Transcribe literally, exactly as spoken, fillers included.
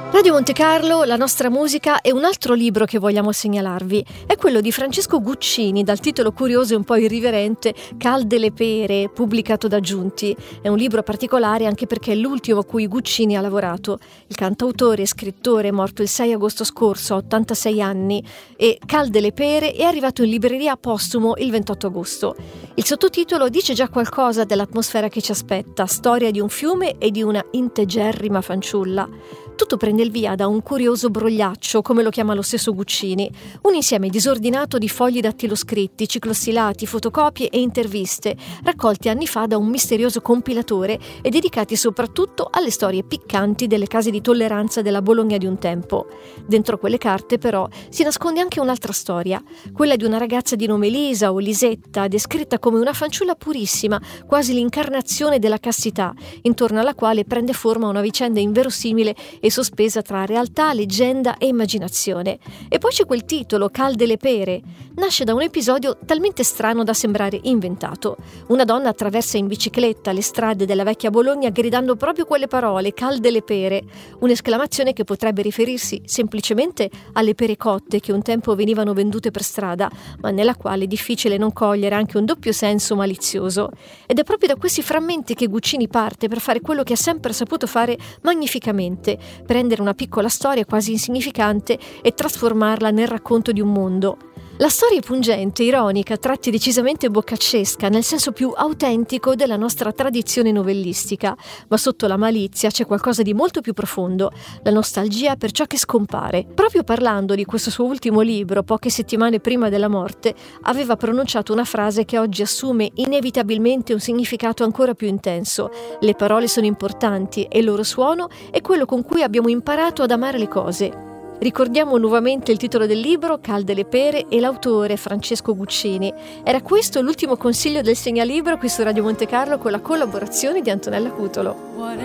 Radio Monte Carlo, la nostra musica e un altro libro che vogliamo segnalarvi è quello di Francesco Guccini, dal titolo curioso e un po' irriverente Calde le pere, pubblicato da Giunti. È un libro particolare anche perché è l'ultimo a cui Guccini ha lavorato. Il cantautore e scrittore è morto il sei agosto scorso, a ottantasei anni, e Calde le pere è arrivato in libreria postumo il ventotto agosto. Il sottotitolo dice già qualcosa dell'atmosfera che ci aspetta, storia di un fiume e di una integerrima fanciulla. Tutto prende il via da un curioso brogliaccio, come lo chiama lo stesso Guccini, un insieme disordinato di fogli dattiloscritti, ciclostilati, fotocopie e interviste, raccolti anni fa da un misterioso compilatore e dedicati soprattutto alle storie piccanti delle case di tolleranza della Bologna di un tempo. Dentro quelle carte, però, si nasconde anche un'altra storia, quella di una ragazza di nome Lisa o Lisetta, descritta come una fanciulla purissima, quasi l'incarnazione della castità, intorno alla quale prende forma una vicenda inverosimile e sospesa tra realtà, leggenda e immaginazione. E poi c'è quel titolo, Calde le pere. Nasce da un episodio talmente strano da sembrare inventato. Una donna attraversa in bicicletta le strade della vecchia Bologna gridando proprio quelle parole, calde le pere, un'esclamazione che potrebbe riferirsi semplicemente alle pere cotte che un tempo venivano vendute per strada, ma nella quale è difficile non cogliere anche un doppio senso malizioso. Ed è proprio da questi frammenti che Guccini parte per fare quello che ha sempre saputo fare magnificamente, prendere una piccola storia quasi insignificante e trasformarla nel racconto di un mondo. La storia è pungente, ironica, a tratti decisamente boccaccesca, nel senso più autentico della nostra tradizione novellistica, ma sotto la malizia c'è qualcosa di molto più profondo, la nostalgia per ciò che scompare. Proprio parlando di questo suo ultimo libro, poche settimane prima della morte, aveva pronunciato una frase che oggi assume inevitabilmente un significato ancora più intenso. Le parole sono importanti e il loro suono è quello con cui abbiamo imparato ad amare le cose. Ricordiamo nuovamente il titolo del libro, Calde le pere, e l'autore Francesco Guccini. Era questo l'ultimo consiglio del segnalibro qui su Radio Monte Carlo con la collaborazione di Antonella Cutolo.